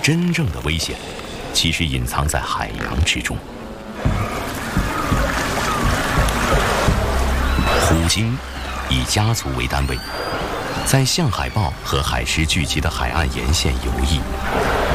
真正的危险其实隐藏在海洋之中。虎鲸以家族为单位，在象海豹和海狮聚集的海岸沿线游弋。